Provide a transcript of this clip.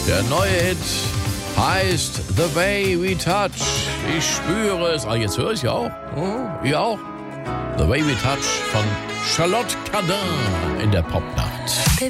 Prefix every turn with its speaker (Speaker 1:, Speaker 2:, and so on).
Speaker 1: Der neue Hit heißt The Way We Touch. Ich spüre es. Ah, jetzt höre ich ja auch. Ihr auch? The Way We Touch von Charlotte Cardin in der Popnacht.